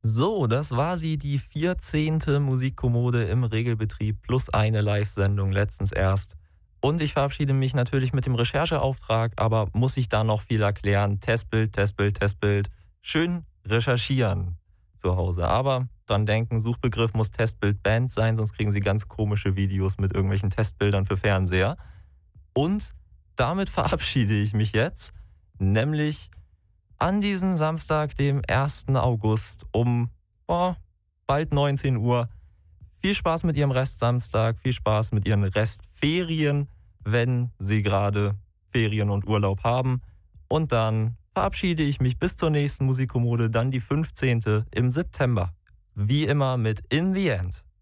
So, das war sie, die 14. Musikkommode im Regelbetrieb plus eine Live-Sendung letztens erst. Und ich verabschiede mich natürlich mit dem Rechercheauftrag, aber muss ich da noch viel erklären? Testbild, Testbild, Testbild. Schön recherchieren zu Hause. Aber dran denken, Suchbegriff muss Testbild Band sein, sonst kriegen Sie ganz komische Videos mit irgendwelchen Testbildern für Fernseher. Und damit verabschiede ich mich jetzt, nämlich an diesem Samstag, dem 1. August um bald 19 Uhr. Viel Spaß mit Ihrem Restsamstag, viel Spaß mit Ihren Restferien, wenn Sie gerade Ferien und Urlaub haben. Und dann verabschiede ich mich bis zur nächsten Musikkommode, dann die 15. im September. Wie immer mit In the End.